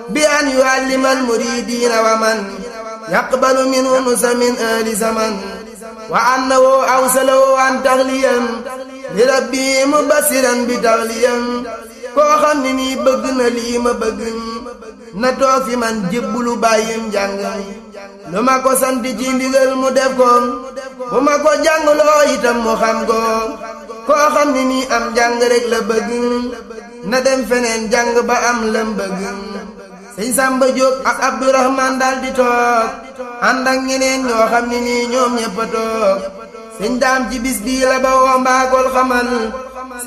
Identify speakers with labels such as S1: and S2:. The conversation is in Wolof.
S1: bi an yuallima almuridina wa man yaqbalu minhu nusa min ahli zaman wa annahu awsalahu an taxliyan li rabbi mubasiran bi taxliyan koo xam ne nii bëgg na lii ma bëgg na toog fi man jébbulu bàyyim jàng lu ma ko sant ci ndigal mu def ko bu ma ko jàngloo itam mu xam ko koo xam ne nii am jàng rek la bëgg na dem feneen jàng ba am lam bëgg sëñ Samba Diop ak Abdourahman daal di toog ànd ak ñeneen ñoo xam ne nii ñoom ñëpp a toog sëñ daam ci bis bii la ba woo mbaakol xamal